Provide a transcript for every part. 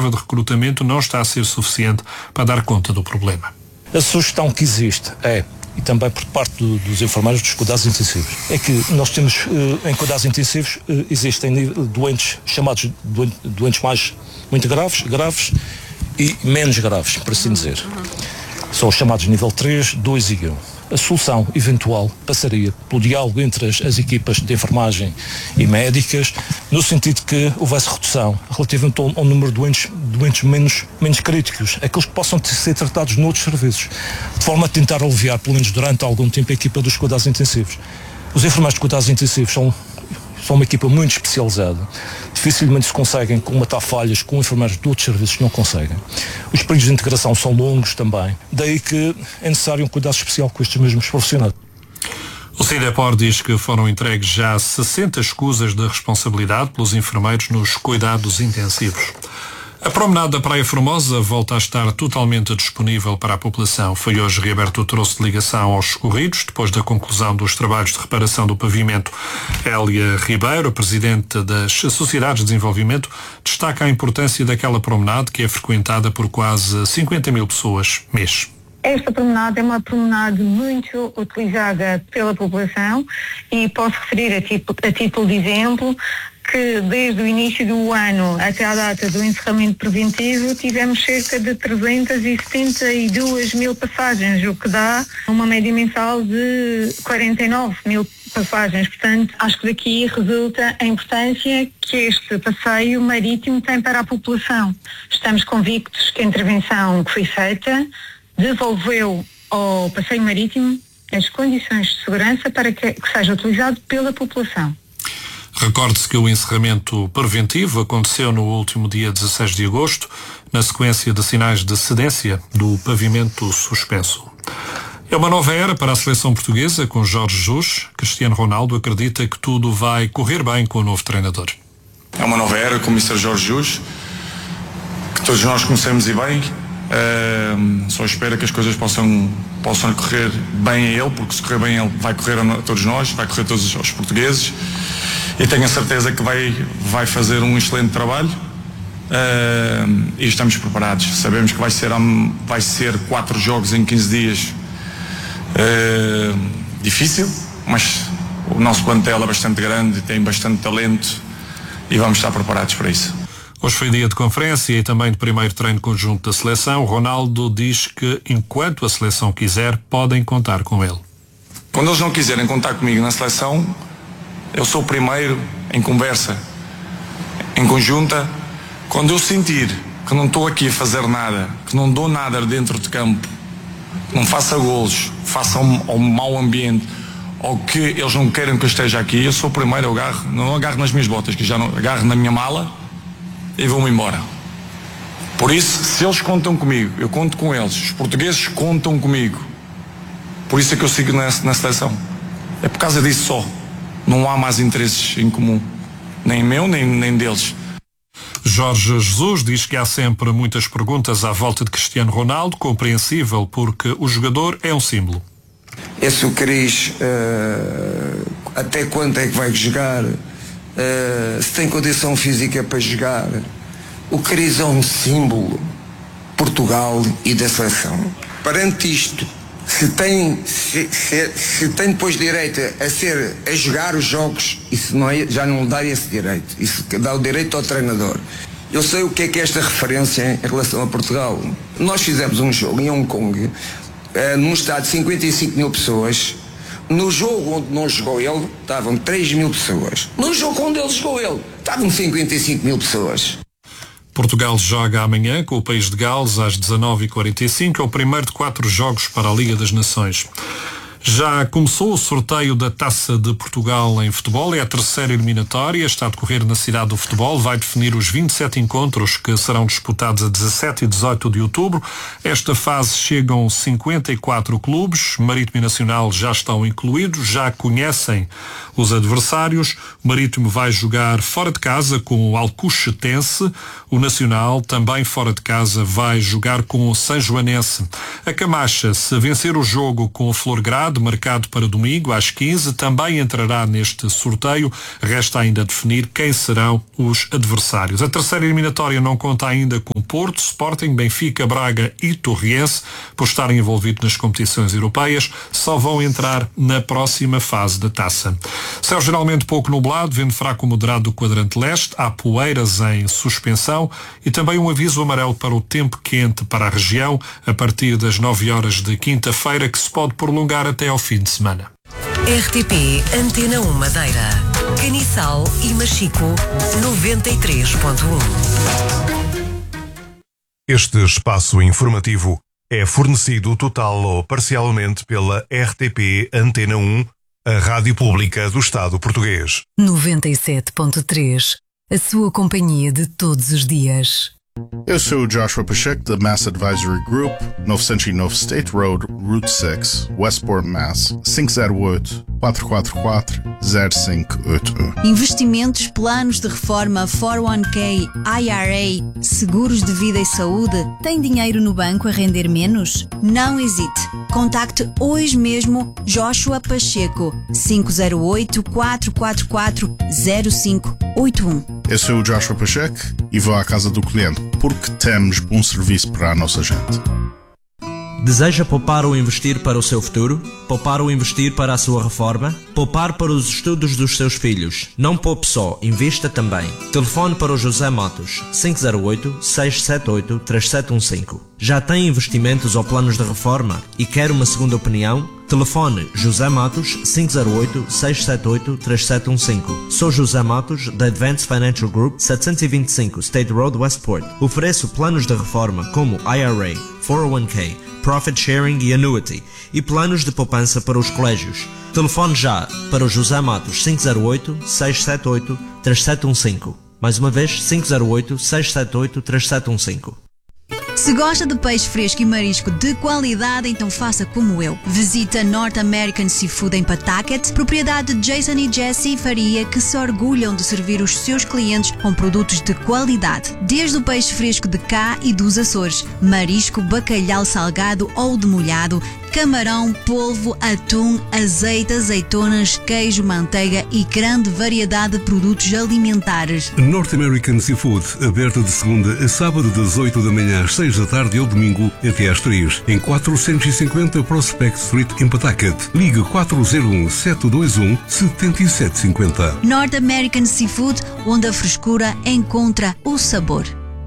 reserva de recrutamento não está a ser suficiente para dar conta do problema. A sugestão que existe e também por parte dos enfermeiros dos cuidados intensivos, é que nós temos em cuidados intensivos existem doentes chamados doentes mais muito graves e menos graves, por assim dizer. São os chamados nível 3, 2 e 1. A solução eventual passaria pelo diálogo entre as equipas de enfermagem e médicas, no sentido que houvesse redução relativamente ao número de doentes menos críticos, aqueles que possam ser tratados noutros serviços, de forma a tentar aliviar, pelo menos durante algum tempo, a equipa dos cuidados intensivos. Os enfermeiros de cuidados intensivos são uma equipa muito especializada. Dificilmente se conseguem comatar falhas com enfermeiros de outros serviços, não conseguem. Os períodos de integração são longos também. Daí que é necessário um cuidado especial com estes mesmos profissionais. O Sidepor diz que foram entregues já 60 escusas de responsabilidade pelos enfermeiros nos cuidados intensivos. A promenade da Praia Formosa volta a estar totalmente disponível para a população. Foi hoje reaberto o troço de ligação aos escorridos, depois da conclusão dos trabalhos de reparação do pavimento. Hélia Ribeiro, presidente das Sociedades de Desenvolvimento, destaca a importância daquela promenade que é frequentada por quase 50 mil pessoas mês. Esta promenade é uma promenade muito utilizada pela população e posso referir a título de exemplo que desde o início do ano até à data do encerramento preventivo tivemos cerca de 372 mil passagens, o que dá uma média mensal de 49 mil passagens. Portanto, acho que daqui resulta a importância que este passeio marítimo tem para a população. Estamos convictos que a intervenção que foi feita devolveu ao passeio marítimo as condições de segurança para que seja utilizado pela população. Recorde-se que o encerramento preventivo aconteceu no último dia 16 de agosto, na sequência de sinais de cedência do pavimento suspenso. É uma nova era para a seleção portuguesa com Jorge Jesus. Cristiano Ronaldo acredita que tudo vai correr bem com o novo treinador. É uma nova era com o Mr. Jorge Jesus, que todos nós conhecemos e bem. Só espero que as coisas possam correr bem a ele, porque se correr bem a ele vai correr a todos nós, vai correr a todos os portugueses. E tenho a certeza que vai fazer um excelente trabalho e estamos preparados. Sabemos que vai ser 4 jogos em 15 dias, difícil, mas o nosso plantel é bastante grande, tem bastante talento e vamos estar preparados para isso. Hoje foi dia de conferência e também de primeiro treino conjunto da seleção. Ronaldo diz que enquanto a seleção quiser, podem contar com ele. Quando eles não quiserem contar comigo na seleção, eu sou o primeiro em conversa, em conjunta. Quando eu sentir que não estou aqui a fazer nada, que não dou nada dentro de campo, não faça golos, faça um mau ambiente, ou que eles não querem que eu esteja aqui, eu sou o primeiro, eu não agarro nas minhas botas, que já não agarro na minha mala e vou-me embora. Por isso, se eles contam comigo, eu conto com eles. Os portugueses contam comigo. Por isso é que eu sigo na seleção. É por causa disso só. Não há mais interesses em comum, nem meu, nem deles. Jorge Jesus diz que há sempre muitas perguntas à volta de Cristiano Ronaldo, compreensível, porque o jogador é um símbolo. Esse o Cris, até quando é que vai jogar? Se tem condição física para jogar? O Cris é um símbolo de Portugal e da seleção. Perante isto, se tem depois direito a jogar os jogos, isso não é, já não lhe dá esse direito. Isso dá o direito ao treinador. Eu sei o que é esta referência em relação a Portugal. Nós fizemos um jogo em Hong Kong, num estádio de 55 mil pessoas. No jogo onde não jogou ele, estavam 3 mil pessoas. No jogo onde ele jogou ele, estavam 55 mil pessoas. Portugal joga amanhã com o país de Gales às 19h45. É o primeiro de 4 jogos para a Liga das Nações. Já começou o sorteio da Taça de Portugal em futebol. É a terceira eliminatória. Está a decorrer na cidade do futebol. Vai definir os 27 encontros que serão disputados a 17 e 18 de outubro. Esta fase chegam 54 clubes. Marítimo e Nacional já estão incluídos. Já conhecem os adversários. O Marítimo vai jogar fora de casa com o Alcochetense. O Nacional, também fora de casa, vai jogar com o Sanjoanense. A Camacha, se vencer o jogo com o Florgrado, marcado para domingo às 15, também entrará neste sorteio. Resta ainda definir quem serão os adversários. A terceira eliminatória não conta ainda com Porto, Sporting, Benfica, Braga e Torriense, por estarem envolvidos nas competições europeias, só vão entrar na próxima fase da taça. Céu geralmente pouco nublado, vento fraco moderado do quadrante leste, há poeiras em suspensão e também um aviso amarelo para o tempo quente para a região a partir das 9 horas de quinta-feira, que se pode prolongar até ao fim de semana. RTP Antena 1 Madeira, Caniçal e Machico 93.1. Este espaço informativo é fornecido total ou parcialmente pela RTP Antena 1, a Rádio Pública do Estado Português. 97.3, a sua companhia de todos os dias. Eu sou o Joshua Pacheco, da Mass Advisory Group, 909 State Road, Route 6, Westport, Mass. 508-444-0581. Investimentos, planos de reforma, 401k, IRA, seguros de vida e saúde. Tem dinheiro no banco a render menos? Não hesite. Contacte hoje mesmo Joshua Pacheco, 508-444-0581. Eu sou o Joshua Pacheco e vou à casa do cliente porque temos bom serviço para a nossa gente. Deseja poupar ou investir para o seu futuro? Poupar ou investir para a sua reforma? Poupar para os estudos dos seus filhos? Não poupe só, invista também. Telefone para o José Matos, 508-678-3715. Já tem investimentos ou planos de reforma e quer uma segunda opinião? Telefone José Matos 508-678-3715. Sou José Matos, da Advanced Financial Group, 725 State Road, Westport. Ofereço planos de reforma como IRA, 401k, Profit Sharing e Annuity e planos de poupança para os colégios. Telefone já para o José Matos 508-678-3715. Mais uma vez, 508-678-3715. Se gosta de peixe fresco e marisco de qualidade, então faça como eu. Visita North American Seafood em Pawtucket, propriedade de Jason e Jessie Faria, que se orgulham de servir os seus clientes com produtos de qualidade. Desde o peixe fresco de cá e dos Açores, marisco, bacalhau salgado ou demolhado, camarão, polvo, atum, azeite, azeitonas, queijo, manteiga e grande variedade de produtos alimentares. North American Seafood, aberta de segunda a sábado das 8 da manhã às 6 da tarde e ao domingo até às 3, em 450 Prospect Street em Pawtucket. Liga 401-721-7750. North American Seafood, onde a frescura encontra o sabor.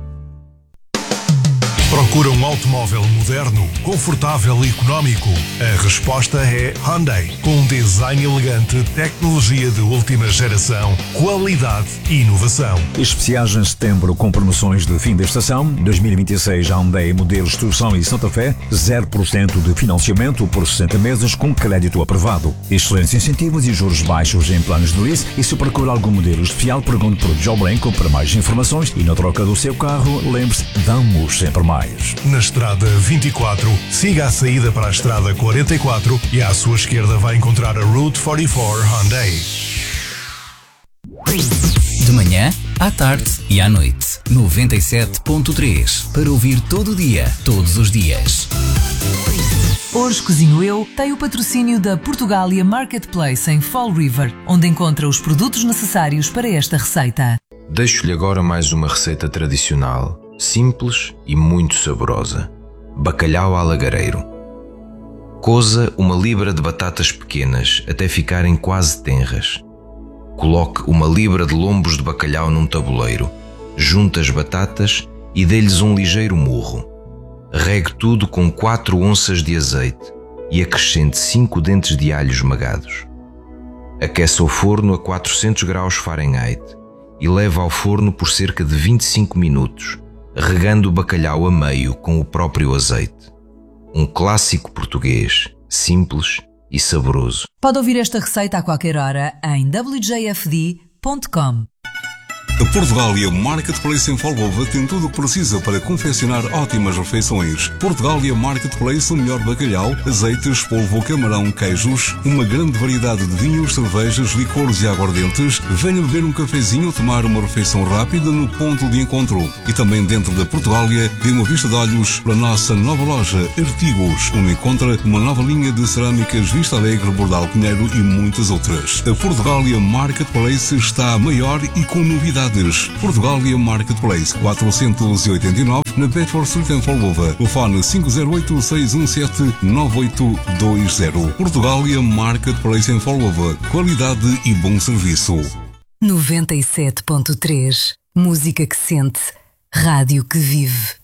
Procura um automóvel moderno, confortável e económico? A resposta é Hyundai. Com um design elegante, tecnologia de última geração, qualidade e inovação. Especiais em setembro com promoções de fim da estação. 2026 Hyundai modelos Tucson e Santa Fé, 0% de financiamento por 60 meses com crédito aprovado. Excelentes incentivos e juros baixos em planos de lease. E se procura algum modelo especial, pergunte por Joe Blanco para mais informações. E na troca do seu carro, lembre-se, damos sempre mais. Na estrada 24, siga a saída para a estrada 44 e à sua esquerda vai encontrar a Route 44 Hyundai. De manhã, à tarde e à noite. 97.3 para ouvir todo o dia, todos os dias. Hoje Cozinho Eu tem o patrocínio da Portugália Marketplace em Fall River, onde encontra os produtos necessários para esta receita. Deixo-lhe agora mais uma receita tradicional, simples e muito saborosa. Bacalhau à lagareiro. Coza 1 libra de batatas pequenas até ficarem quase tenras. Coloque 1 libra de lombos de bacalhau num tabuleiro. Junte as batatas e dê-lhes um ligeiro murro. Regue tudo com 4 onças de azeite e acrescente 5 dentes de alho esmagados. Aqueça o forno a 400 graus Fahrenheit e leve ao forno por cerca de 25 minutos, regando o bacalhau a meio com o próprio azeite. Um clássico português, simples e saboroso. Pode ouvir esta receita a qualquer hora em wjfd.com. A Portugália Marketplace em Folgova tem tudo o que precisa para confeccionar ótimas refeições. Portugália Marketplace, o melhor bacalhau, azeites, polvo, camarão, queijos, uma grande variedade de vinhos, cervejas, licores e aguardentes. Venha beber um cafezinho ou tomar uma refeição rápida no ponto de encontro. E também dentro da Portugália, dê uma vista de olhos para a nossa nova loja Artigos, onde encontra uma nova linha de cerâmicas Vista Alegre, Bordal Pinheiro e muitas outras. A Portugália Marketplace está maior e com novidades unidades. Portugália Marketplace 489 na Bedford Street em Folgova. Telefone 508-617-9820. Portugália Marketplace em Folgova. Qualidade e bom serviço. 97.3. Música que sente. Rádio que vive.